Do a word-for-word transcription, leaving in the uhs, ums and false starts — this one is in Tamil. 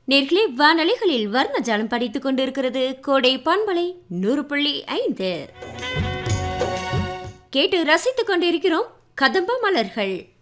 நேர்களே வானொலிகளில் வர்ணஜாலம் படித்துக் கொண்டிருக்கிறது கோடை பண்பலை நூறு புள்ளி ஐந்து. கேட்டு ரசித்துக் கொண்டிருக்கிறோம் கதம்ப மலர்கள்.